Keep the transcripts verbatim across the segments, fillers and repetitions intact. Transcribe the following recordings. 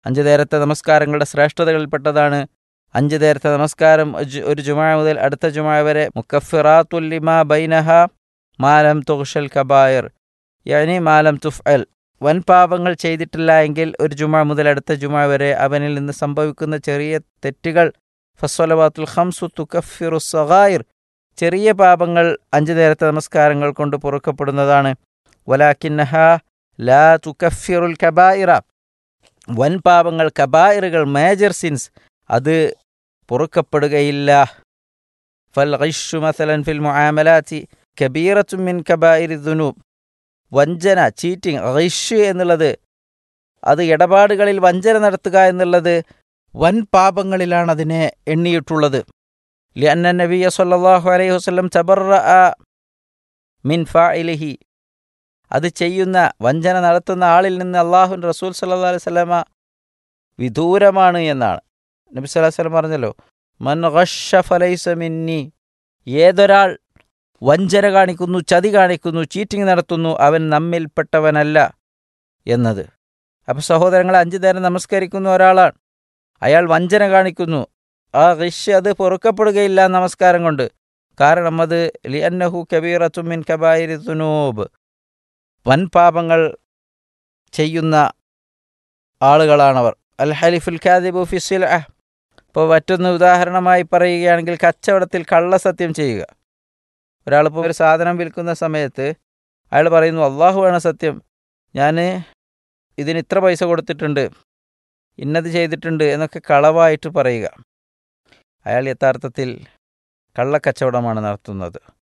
അഞ്ച് നേരത്തെ നമസ്കാരങ്ങളുടെ ശ്രേഷ്ഠതകളിൽപ്പെട്ടതാണ് അഞ്ച് നേരത്തെ നമസ്കാരം ഒരു ജുമാ മുതൽ അടുത്ത ജുമാ വരെ മുക്കഫിറാത്തുൽ ലിമാ ബൈനഹ മാലം തുഗ്ഷൽ കബായിർ യാനി മാലം തുഫ്അൽ. വൻ പാപങ്ങൾ ചെയ്തിട്ടില്ല എങ്കിൽ ഒരു ജുമാ മുതൽ അടുത്ത ജുമാ വരെ അവനിൽ നിന്ന് സംഭവിക്കുന്ന ചെറിയ തെറ്റുകൾ ഫസ്വലവാത്തുൽ ഖംസു തുകഫിറു സഗായിർ, ചെറിയ പാപങ്ങൾ അഞ്ച് നേരത്തെ നമസ്കാരങ്ങൾ കൊണ്ട് പൊറുക്കപ്പെടുന്നതാണ്. വലാകിന്നഹ ലാ തുകഫിറുൽ കബായിറ, വൻ പാപങ്ങൾ കബായിറുകൾ മേജർ സിൻസ് അത് പൊറുക്കപ്പെടുകയില്ല. ഫൽ ഗിഷു മസലൻ ഫിൽ മുആമലാത്തി കബീറത്തുൻ മിൻ കബായിരി ദുനൂബ്, വഞ്ചന ചീറ്റിംഗ് ഗിഷ് എന്നുള്ളത് അത് ഇടപാടുകളിൽ വഞ്ചന നടത്തുക എന്നുള്ളത് വൻ പാപങ്ങളിലാണ് അതിനെ എണ്ണിയിട്ടുള്ളത്. ലിഅന്ന നബിയ സ്വല്ലല്ലാഹു അലൈഹി വസല്ലം തബറഅ മിൻ ഫാഇലിഹി, അത് ചെയ്യുന്ന വഞ്ചന നടത്തുന്ന ആളിൽ നിന്ന് അല്ലാഹുവിൻ്റെ റസൂൽ സല്ലല്ലാഹു അലൈഹി വസല്ലമ വിദൂരമാണ് എന്നാണ്. നബി സല്ലല്ലാഹു അലൈഹി വസല്ലം പറഞ്ഞല്ലോ, മൻ ഗശ്ശ ഫലൈസ മിന്നി, ഏതൊരാൾ വഞ്ചന കാണിക്കുന്നു, ചതി കാണിക്കുന്നു, ചീറ്റിംഗ് നടത്തുന്നു, അവൻ നമ്മിൽപ്പെട്ടവനല്ല എന്നത്. അപ്പോൾ സഹോദരങ്ങളെ, അഞ്ചു നേരം നമസ്കരിക്കുന്ന ഒരാളാണ്, അയാൾ വഞ്ചന കാണിക്കുന്നു, ആ ഗിഷ് അത് പൊറുക്കപ്പെടുകയില്ല നമസ്കാരം കൊണ്ട്. കാരണം അത് ലിഅന്നഹു കബീറത്തുൻ മിൻ കബായിരി ദുനൂബ്, വൻ പാപങ്ങൾ ചെയ്യുന്ന ആളുകളാണവർ. അൽ ഹലിഫുൽ കാദിബു ഫി സിൽഅ, ഇപ്പോൾ മറ്റൊന്ന് ഉദാഹരണമായി പറയുകയാണെങ്കിൽ കച്ചവടത്തിൽ കള്ളസത്യം ചെയ്യുക. ഒരാളിപ്പോൾ ഒരു സാധനം വിൽക്കുന്ന സമയത്ത് അയാൾ പറയുന്നു, അള്ളാഹുവാണ് സത്യം, ഞാൻ ഇതിന് ഇത്ര പൈസ കൊടുത്തിട്ടുണ്ട്, ഇന്നത് ചെയ്തിട്ടുണ്ട് എന്നൊക്കെ കളവായിട്ട് പറയുക. അയാൾ യഥാർത്ഥത്തിൽ കള്ളക്കച്ചവടമാണ് നടത്തുന്നത്.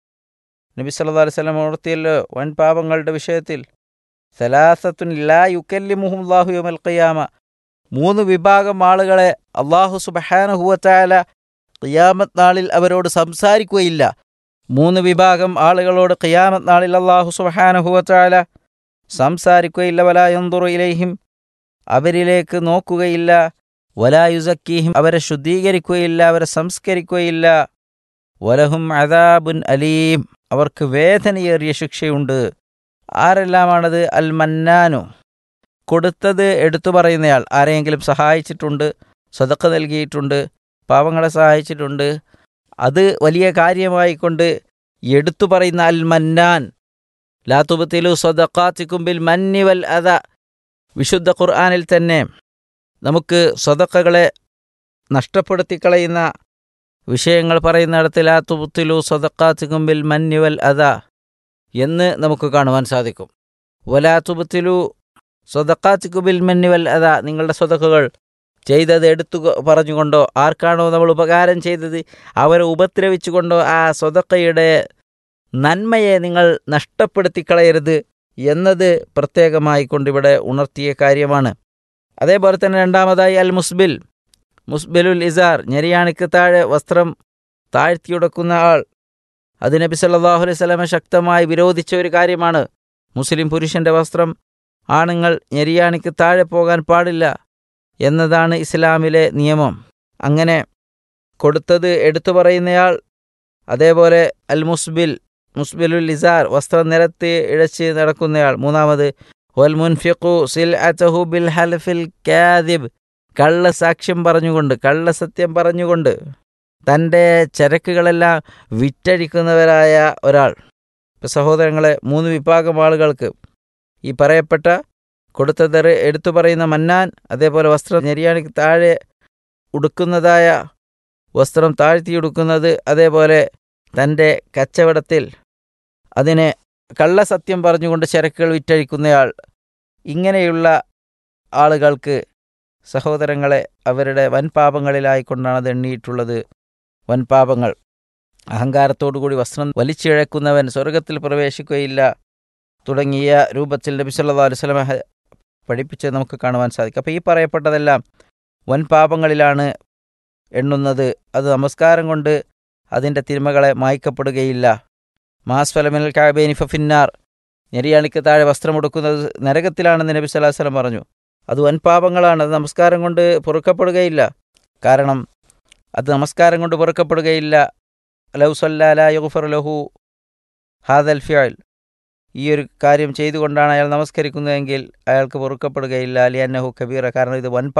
നബി സല്ലല്ലാഹു അലൈഹി വസല്ലം ഓർത്തിയല്ലോ വൻ പാപങ്ങളുടെ വിഷയത്തിൽ, സലാസത്തുൻ ലാ യുകല്ലിമുഹുല്ലാഹു യൗമൽ ഖിയാമ, മൂന്ന് വിഭാഗം ആളുകളെ അള്ളാഹു സുബ്ഹാനഹു വ തആല ഖിയാമത്ത് നാളിൽ അവരോട് സംസാരിക്കുകയില്ല. മൂന്ന് വിഭാഗം ആളുകളോട് ഖിയാമത്ത് നാളിൽ അള്ളാഹു സുബ്ഹാനഹു വ തആല സംസാരിക്കുകയില്ല. വലാ യൻദുറു ഇലൈഹിം, അവരിലേക്ക് നോക്കുകയില്ല. വലാ യുസക്കീഹിം, അവരെ ശുദ്ധീകരിക്കുകയില്ല, അവരെ സംസ്കരിക്കുകയില്ല. വലഹും അദാബുൻ അലീം, അവർക്ക് വേദനയേറിയ ശിക്ഷയുണ്ട്. ആരെല്ലാമാണത്? അൽ മന്നാനു, കൊടുത്തത് എടുത്തു പറയുന്നയാൾ, ആരെയെങ്കിലും സഹായിച്ചിട്ടുണ്ട്, സദഖ നൽകിയിട്ടുണ്ട്, പാവങ്ങളെ സഹായിച്ചിട്ടുണ്ട്, അത് വലിയ കാര്യമായിക്കൊണ്ട് എടുത്തു പറയുന്ന അൽ മന്നാൻ. ലാ തുബ്തിലു സദഖാതികും ബിൽ മന്നി വൽ അദ, വിശുദ്ധ ഖുർആനിൽ തന്നെ നമുക്ക് സദഖകളെ നഷ്ടപ്പെടുത്തി കളയുന്ന വിഷയങ്ങൾ പറയുന്നിടത്ത് ലാ തുബ്തിലു സദഖാതികും ബിൽ മന്നി വൽ അദ എന്ന് നമുക്ക് കാണുവാൻ സാധിക്കും. വലാ തുബ്തിലു സദഖാതികും ബിൽ മന്നി വൽ അദ, നിങ്ങളുടെ സദഖകൾ ചെയ്തത് എടുത്തു പറഞ്ഞുകൊണ്ടോ, ആർക്കാണോ നമ്മൾ ഉപകാരം ചെയ്തത് അവരെ ഉപദ്രവിച്ചുകൊണ്ടോ ആ സദഖയുടെ നന്മയെ നിങ്ങൾ നഷ്ടപ്പെടുത്തി കളയരുത് എന്നത് പ്രത്യേകമായി കൊണ്ടിവിടെ ഉണർത്തിയ കാര്യമാണ്. അതേപോലെ തന്നെ രണ്ടാമതായി അൽ മുസ്ബിൽ, മുസ്ബിലുൽ ഇസാർ, ഞെരിയാണിക്ക് താഴെ വസ്ത്രം താഴ്ത്തിയുടക്കുന്ന ആൾ. അത് നബി സല്ലല്ലാഹു അലൈഹി വസല്ലം ശക്തമായി വിരോധിച്ച ഒരു കാര്യമാണ്. മുസ്ലിം പുരുഷൻ്റെ വസ്ത്രം ആണുങ്ങൾ ഞെരിയാണിക്ക് താഴെ പോകാൻ പാടില്ല എന്നതാണ് ഇസ്ലാമിലെ നിയമം. അങ്ങനെ കൊടുത്തത് എടുത്തു പറയുന്നയാൾ, അതേപോലെ അൽ മുസ്ബിൽ, മുസ്ബിലുൽ ഇസാർ, വസ്ത്രം നിരത്തി ഇഴച്ച് നടക്കുന്നയാൾ. മൂന്നാമത് വൽ മുൻഫിഖു സിൽഅതഹു ബിൽ ഹൽഫിൽ കാദിബ്, കള്ള സാക്ഷ്യം പറഞ്ഞുകൊണ്ട്, കള്ളസത്യം പറഞ്ഞുകൊണ്ട് തൻ്റെ ചരക്കുകളെല്ലാം വിറ്റഴിക്കുന്നവരായ ഒരാൾ. ഇപ്പം സഹോദരങ്ങളെ, മൂന്ന് വിഭാഗം ആളുകൾക്ക് ഈ പറയപ്പെട്ട കൊടുത്തത് എടുത്തു പറയുന്ന മന്നാൻ, അതേപോലെ വസ്ത്രം ഞെരിയാണിക്ക് താഴെ ഉടുക്കുന്നതായ വസ്ത്രം താഴ്ത്തി ഉടുക്കുന്നത്, അതേപോലെ തൻ്റെ കച്ചവടത്തിൽ അതിനെ കള്ളസത്യം പറഞ്ഞുകൊണ്ട് ചരക്കുകൾ വിറ്റഴിക്കുന്നയാൾ, ഇങ്ങനെയുള്ള ആളുകൾക്ക് സഹോദരങ്ങളെ അവരുടെ വൻപാപങ്ങളിലായിക്കൊണ്ടാണ് അത് എണ്ണിയിട്ടുള്ളത്. വൻപാപങ്ങൾ, അഹങ്കാരത്തോടുകൂടി വസ്ത്രം വലിച്ചിഴക്കുന്നവൻ സ്വർഗത്തിൽ പ്രവേശിക്കുകയില്ല തുടങ്ങിയ രൂപത്തിൽ നബി സല്ലല്ലാഹു അലൈഹി വസല്ലം പഠിപ്പിച്ചത് നമുക്ക് കാണുവാൻ സാധിക്കും. അപ്പോൾ ഈ പറയപ്പെട്ടതെല്ലാം വൻപാപങ്ങളിലാണ് എണ്ണുന്നത്. അത് നമസ്കാരം കൊണ്ട് അതിൻ്റെ തിന്മകളെ മായ്ക്കപ്പെടുകയില്ല. മാസ്ഫലമിനൽ കഅബൈനി ഫഫിന്നാർ, ഞെരിയാണിക്ക് താഴെ വസ്ത്രമെടുക്കുന്നത് നരകത്തിലാണെന്ന് നബി സല്ലല്ലാഹു അലൈഹി വസല്ലം പറഞ്ഞു. അത് വൻപാപങ്ങളാണ്, അത് നമസ്കാരം കൊണ്ട് പൊറുക്കപ്പെടുകയില്ല. കാരണം അത് നമസ്കാരം കൊണ്ട് പൊറുക്കപ്പെടുകയില്ല. ലൗ സല്ലല്ലാ ലാ യുഗ്ഫറു ലഹു ഹാദൽ ഫിഅൽ, ഈ ഒരു കാര്യം ചെയ്തുകൊണ്ടാണ് അയാൾ നമസ്കരിക്കുന്നതെങ്കിൽ അയാൾക്ക് പൊറുക്കപ്പെടുകയില്ല. ലിയന്നഹു കബീറ, കാരണം ഇത് വൻ